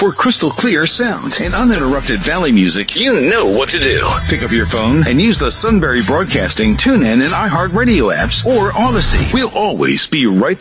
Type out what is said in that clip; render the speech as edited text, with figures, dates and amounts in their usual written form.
For crystal clear sound and uninterrupted Valley music, you know what to do. Pick up your phone and use the Sunbury Broadcasting TuneIn and iHeartRadio apps or Odyssey. We'll always be right